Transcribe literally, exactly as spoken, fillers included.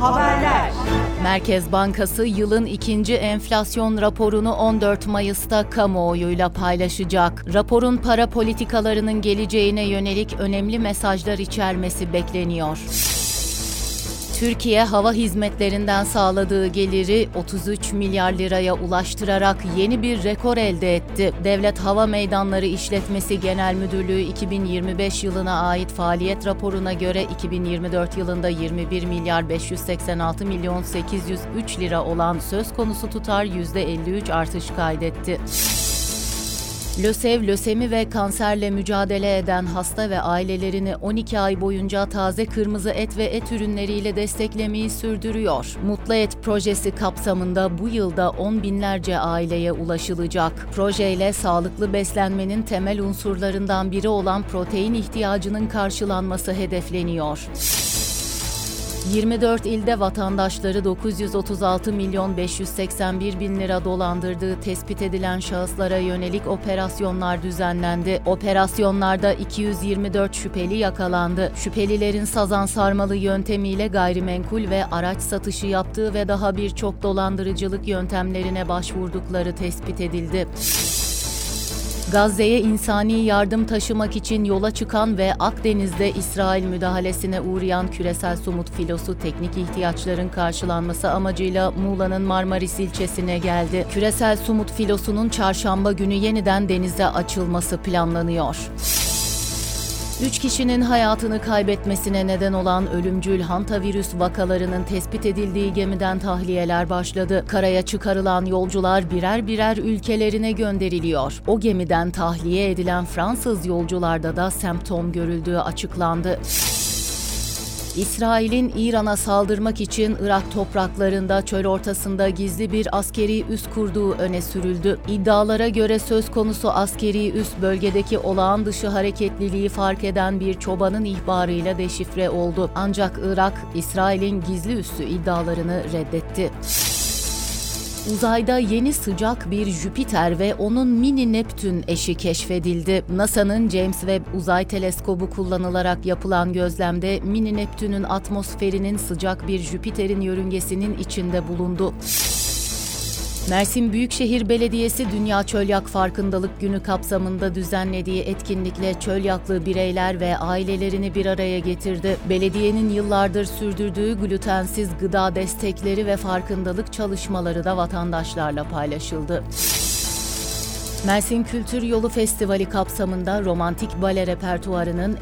Haberler. Merkez Bankası yılın ikinci enflasyon raporunu on dört Mayıs'ta kamuoyuyla paylaşacak. Raporun para politikalarının geleceğine yönelik önemli mesajlar içermesi bekleniyor. Türkiye, hava hizmetlerinden sağladığı geliri otuz üç milyar liraya ulaştırarak yeni bir rekor elde etti. Devlet Hava Meydanları İşletmesi Genel Müdürlüğü iki bin yirmi beş yılına ait faaliyet raporuna göre iki bin yirmi dört yılında yirmi bir milyar beş yüz seksen altı milyon sekiz yüz üç lira olan söz konusu tutar yüzde elli üç artış kaydetti. LÖSEV, lösemi ve kanserle mücadele eden hasta ve ailelerini on iki ay boyunca taze kırmızı et ve et ürünleriyle desteklemeyi sürdürüyor. Mutlu Et projesi kapsamında bu yılda on binlerce aileye ulaşılacak. Projeyle sağlıklı beslenmenin temel unsurlarından biri olan protein ihtiyacının karşılanması hedefleniyor. yirmi dört ilde vatandaşları dokuz yüz otuz altı milyon beş yüz seksen bir bin lira dolandırdığı tespit edilen şahıslara yönelik operasyonlar düzenlendi. Operasyonlarda iki yüz yirmi dört şüpheli yakalandı. Şüphelilerin sazan sarmalı yöntemiyle gayrimenkul ve araç satışı yaptığı ve daha birçok dolandırıcılık yöntemlerine başvurdukları tespit edildi. Gazze'ye insani yardım taşımak için yola çıkan ve Akdeniz'de İsrail müdahalesine uğrayan küresel somut filosu teknik ihtiyaçların karşılanması amacıyla Muğla'nın Marmaris ilçesine geldi. Küresel somut filosunun çarşamba günü yeniden denize açılması planlanıyor. Üç kişinin hayatını kaybetmesine neden olan ölümcül hantavirüs vakalarının tespit edildiği gemiden tahliyeler başladı. Karaya çıkarılan yolcular birer birer ülkelerine gönderiliyor. O gemiden tahliye edilen Fransız yolcularda da semptom görüldüğü açıklandı. İsrail'in İran'a saldırmak için Irak topraklarında çöl ortasında gizli bir askeri üs kurduğu öne sürüldü. İddialara göre söz konusu askeri üs bölgedeki olağan dışı hareketliliği fark eden bir çobanın ihbarıyla deşifre oldu. Ancak Irak, İsrail'in gizli üssü iddialarını reddetti. Uzayda yeni sıcak bir Jüpiter ve onun mini Neptün eşi keşfedildi. NASA'nın James Webb Uzay Teleskobu kullanılarak yapılan gözlemde mini Neptün'ün atmosferinin sıcak bir Jüpiter'in yörüngesinin içinde bulundu. Mersin Büyükşehir Belediyesi Dünya Çölyak Farkındalık Günü kapsamında düzenlediği etkinlikle çölyaklı bireyler ve ailelerini bir araya getirdi. Belediyenin yıllardır sürdürdüğü glutensiz gıda destekleri ve farkındalık çalışmaları da vatandaşlarla paylaşıldı. Mersin Kültür Yolu Festivali kapsamında romantik bale repertuarının